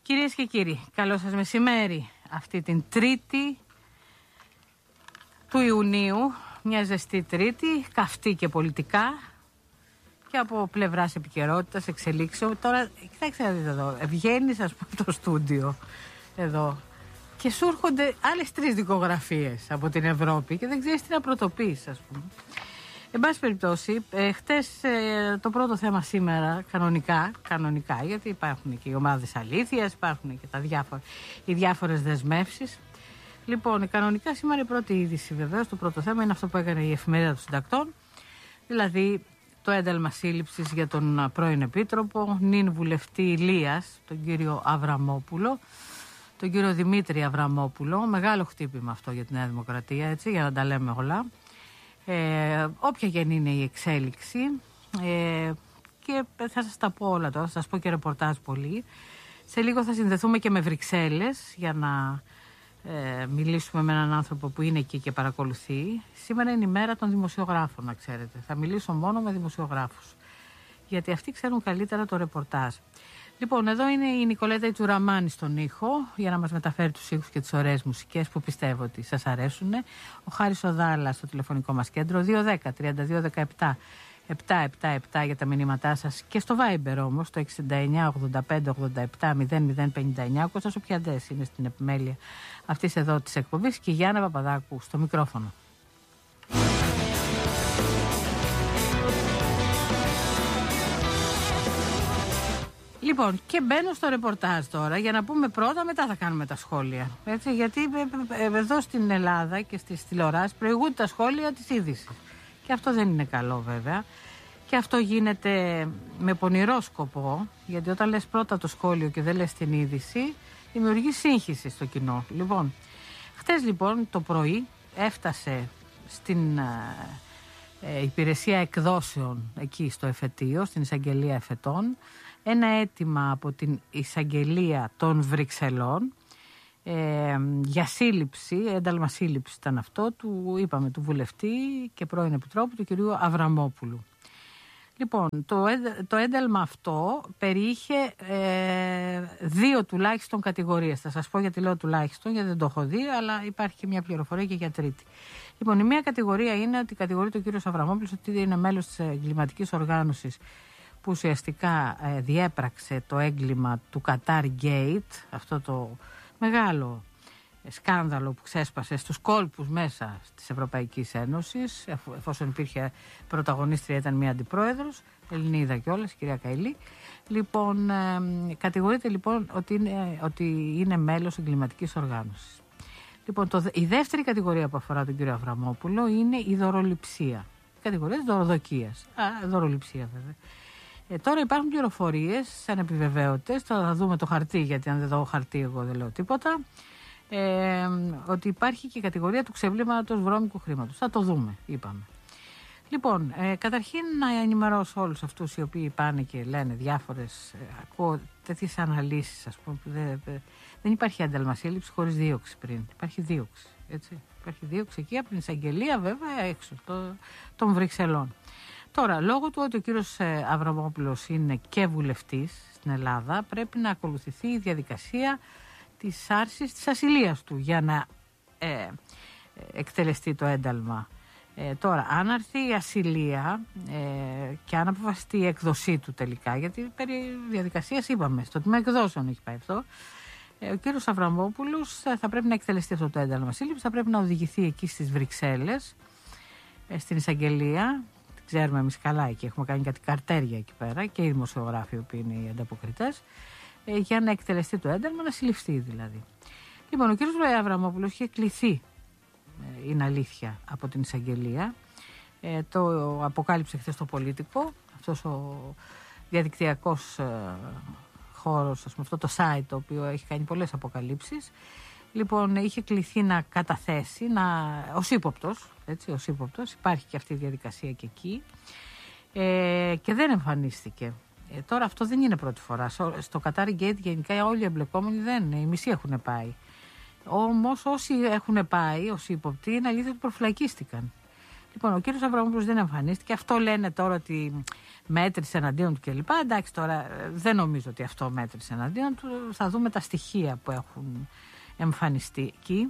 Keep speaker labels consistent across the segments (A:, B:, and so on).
A: Κυρίες και κύριοι, καλό σας μεσημέρι. Αυτή την Τρίτη του Ιουνίου, μια ζεστή Τρίτη, καυτή και πολιτικά και από πλευράς επικαιρότητας, εξελίξεων. Τώρα, κοιτάξτε να δείτε εδώ, βγαίνεις ας πούμε το στούντιο εδώ και σου έρχονται άλλες 3 δικογραφίες από την Ευρώπη και δεν ξέρεις τι να πρωτοποιείς, ας πούμε. Εν πάση περιπτώσει, χτες το πρώτο θέμα σήμερα, κανονικά, γιατί υπάρχουν και οι ομάδες αλήθειας, υπάρχουν και οι διάφορες δεσμεύσεις. Λοιπόν, κανονικά σήμερα η πρώτη είδηση βεβαίως, το πρώτο θέμα είναι αυτό που έκανε η Εφημερίδα των Συντακτών, δηλαδή το ένταλμα σύλληψης για τον πρώην Επίτροπο, νυν βουλευτή Ηλίας, τον κύριο Αβραμόπουλο, τον κύριο Δημήτρη Αβραμόπουλο. Μεγάλο χτύπημα αυτό για τη Νέα Δημοκρατία, έτσι, για να τα λέμε όλα. Όποια και είναι η εξέλιξη, και θα σας τα πω όλα τώρα, θα σας πω και ρεπορτάζ πολύ. Σε λίγο θα συνδεθούμε και με Βρυξέλλες για να μιλήσουμε με έναν άνθρωπο που είναι εκεί και παρακολουθεί. Σήμερα είναι η μέρα των δημοσιογράφων, να ξέρετε. Θα μιλήσω μόνο με δημοσιογράφους, γιατί αυτοί ξέρουν καλύτερα το ρεπορτάζ. Λοιπόν, εδώ είναι η Νικολέτα Ιτσουραμάνη στον ήχο για να μας μεταφέρει τους ήχους και τις ωραίες μουσικές που πιστεύω ότι σας αρέσουν. Ο Χάρης Οδάλα στο τηλεφωνικό μας κέντρο 210-3217-777 για τα μηνύματά σας και στο Viber όμως το 69-85-87-0059. Ο Κώστας Οπιαντές είναι στην επιμέλεια αυτής εδώ της εκπομπής και η Γιάννα Παπαδάκου στο μικρόφωνο. Λοιπόν, και μπαίνω στο ρεπορτάζ τώρα για να πούμε πρώτα, μετά θα κάνουμε τα σχόλια. Έτσι, γιατί εδώ στην Ελλάδα και στις τηλεοράσεις προηγούνται τα σχόλια της είδησης. Και αυτό δεν είναι καλό βέβαια. Και αυτό γίνεται με πονηρό σκοπό, γιατί όταν λες πρώτα το σχόλιο και δεν λες την είδηση, δημιουργεί σύγχυση στο κοινό. Λοιπόν, χτες λοιπόν το πρωί έφτασε στην υπηρεσία εκδόσεων εκεί στο εφετείο, στην εισαγγελία εφετών, ένα αίτημα από την εισαγγελία των Βρυξελών για σύλληψη, ένταλμα σύλληψη ήταν αυτό, του βουλευτή και πρώην επιτρόπου του κυρίου Αβραμόπουλου. Λοιπόν, το ένταλμα αυτό περιείχε 2 τουλάχιστον κατηγορίες. Θα σας πω γιατί λέω τουλάχιστον, γιατί δεν το έχω δει, αλλά υπάρχει και μια πληροφορία και για τρίτη. Λοιπόν, η μία κατηγορία είναι ότι κατηγορείται ο κύριος Αβραμόπουλος ότι είναι μέλος της εγκληματικής οργάνωσης που ουσιαστικά διέπραξε το έγκλημα του Qatar Gate, αυτό το μεγάλο σκάνδαλο που ξέσπασε στους κόλπους μέσα της Ευρωπαϊκής Ένωσης, εφόσον υπήρχε πρωταγωνίστρια, ήταν μια αντιπρόεδρος, Ελληνίδα κιόλας, η κυρία Καηλή. Λοιπόν, κατηγορείται λοιπόν ότι είναι μέλος εγκληματικής οργάνωσης. Λοιπόν, η δεύτερη κατηγορία που αφορά τον κύριο Αβραμόπουλο είναι η δωροληψία. Η κατηγορία της δωροδοκίας. Δωροληψία βέβαια. Τώρα υπάρχουν πληροφορίες σαν επιβεβαίωτες, τώρα θα δούμε το χαρτί, γιατί αν δεν δω χαρτί εγώ δεν λέω τίποτα, ότι υπάρχει και η κατηγορία του ξεβλήματος βρώμικου χρήματος. Θα το δούμε, είπαμε. Λοιπόν, καταρχήν να ενημερώσω όλους αυτούς οι οποίοι πάνε και λένε διάφορες, ακούω τέτοιες αναλύσεις, ας πούμε, που δεν υπάρχει ένταλμα σύλληψη χωρίς δίωξη πριν. Υπάρχει δίωξη, έτσι. Υπάρχει δίωξη εκεί από την εισαγγελία βέβαια έξω των Βρυξελών. Τώρα, λόγω του ότι ο κύριος Αβραμόπουλος είναι και βουλευτής στην Ελλάδα, πρέπει να ακολουθηθεί η διαδικασία της άρσης της ασυλίας του για να εκτελεστεί το ένταλμα. Τώρα, αν έρθει η ασυλία και αν αποφασιστεί η έκδοσή του τελικά, γιατί περί διαδικασίας είπαμε, στο τμήμα εκδόσεων έχει πάει αυτό, ο κύριος Αβραμόπουλος θα πρέπει να εκτελεστεί αυτό το ένταλμα σύλληψης, θα πρέπει να οδηγηθεί εκεί στις Βρυξέλλες, στην εισαγγελία. Ξέρουμε εμείς καλά εκεί, έχουμε κάνει κάτι καρτέρια εκεί πέρα και οι δημοσιογράφοι που είναι οι ανταποκριτές, για να εκτελεστεί το ένταλμα, να συλληφθεί δηλαδή. Λοιπόν, ο κύριος Αβραμόπουλος είχε κληθεί, είναι αλήθεια, από την εισαγγελία. Το αποκάλυψε χθες το Πολίτικο, αυτός ο διαδικτυακός χώρος, ας πούμε, αυτό το site το οποίο έχει κάνει πολλές αποκαλύψεις. Λοιπόν, είχε κληθεί να καταθέσει, ως ύποπτος, υπάρχει και αυτή η διαδικασία και εκεί, και δεν εμφανίστηκε. Τώρα αυτό δεν είναι πρώτη φορά. Στο Qatar Gate γενικά όλοι οι εμπλεκόμενοι οι μισοί έχουν πάει. Όμως όσοι έχουν πάει, όσοι ύποπτοι, είναι αλήθεια ότι προφυλακίστηκαν. Λοιπόν, ο κύριος Αβραμόπουλος δεν εμφανίστηκε. Αυτό λένε τώρα ότι μέτρησε εναντίον του κλπ. Εντάξει, τώρα δεν νομίζω ότι αυτό μέτρησε εναντίον του. Θα δούμε τα στοιχεία που έχουν εμφανιστεί εκεί,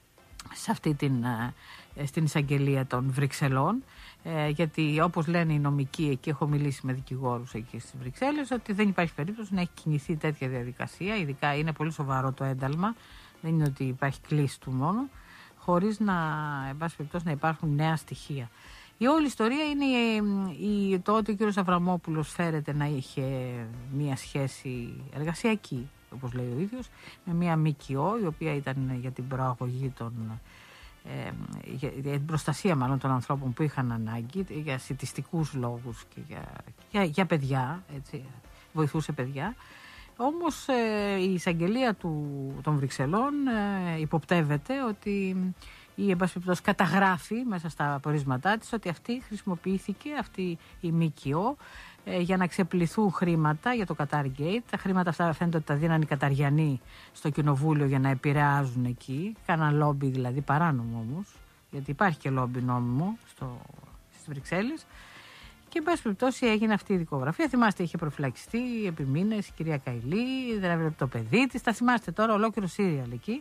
A: στην εισαγγελία των Βρυξελών, γιατί όπως λένε οι νομικοί εκεί, έχω μιλήσει με δικηγόρους εκεί στις Βρυξέλλες, ότι δεν υπάρχει περίπτωση να έχει κινηθεί τέτοια διαδικασία, ειδικά είναι πολύ σοβαρό το ένταλμα, δεν είναι ότι υπάρχει κλίση του μόνο, χωρίς εν πάση περιπτώσει, να υπάρχουν νέα στοιχεία. Η όλη ιστορία είναι το ότι ο κύριος Αβραμόπουλος φέρεται να είχε μία σχέση εργασιακή, όπως λέει ο ίδιος, με μία ΜΚΟ, η οποία ήταν για την προαγωγή για την προστασία μάλλον των ανθρώπων που είχαν ανάγκη, για σιτιστικούς λόγους και για παιδιά, έτσι, βοηθούσε παιδιά. Όμως η εισαγγελία των Βρυξελών υποπτεύεται ότι ή εν πάση περιπτώσει καταγράφει μέσα στα απορίσματά της ότι αυτή χρησιμοποιήθηκε, αυτή η ΜΚΟ, για να ξεπληθούν χρήματα για το Qatar Gate. Τα χρήματα αυτά φαίνεται ότι τα δίναν οι Καταριανοί στο κοινοβούλιο για να επηρεάζουν εκεί. Κάναν λόμπι δηλαδή, παράνομο όμως, γιατί υπάρχει και λόμπι νόμιμο στις Βρυξέλλες. Και εν πάση περιπτώσει έγινε αυτή η δικογραφία. Θυμάστε, είχε προφυλακιστεί επί μήνες η κυρία Καηλή, δεν έβλεπε το παιδί της. Τα θυμάστε τώρα, ολόκληρο σύριαλ εκεί.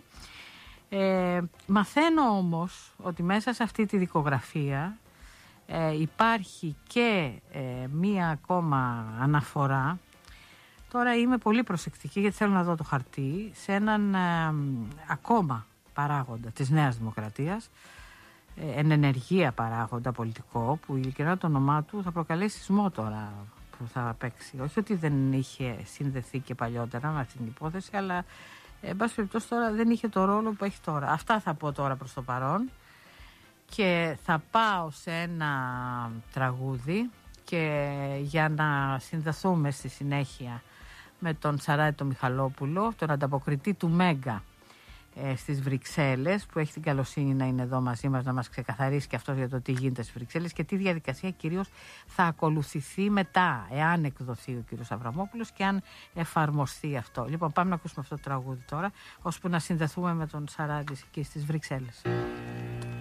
A: Μαθαίνω όμως ότι μέσα σε αυτή τη δικογραφία υπάρχει και μία ακόμα αναφορά. Τώρα είμαι πολύ προσεκτική γιατί θέλω να δω το χαρτί, σε έναν ακόμα παράγοντα της Νέας Δημοκρατίας, εν ενεργεία παράγοντα πολιτικό, που ειλικρινά το όνομά του θα προκαλέσει σεισμό τώρα που θα παίξει. Όχι ότι δεν είχε συνδεθεί και παλιότερα με αυτή την υπόθεση, αλλά εν πάση περιπτώσει τώρα δεν είχε το ρόλο που έχει τώρα. Αυτά θα πω τώρα προς το παρόν και θα πάω σε ένα τραγούδι, και για να συνδεθούμε στη συνέχεια με τον Σαράτη τον Μιχαλόπουλο, τον ανταποκριτή του Μέγκα στις Βρυξέλλες, που έχει την καλοσύνη να είναι εδώ μαζί μας να μας ξεκαθαρίσει και αυτό για το τι γίνεται στις Βρυξέλλες και τι διαδικασία κυρίως θα ακολουθηθεί μετά, εάν εκδοθεί ο κύριος Αβραμόπουλος και αν εφαρμοστεί αυτό. Λοιπόν, πάμε να ακούσουμε αυτό το τραγούδι τώρα, ώσπου να συνδεθούμε με τον Σαράτη εκεί στις Βρυξέλλες.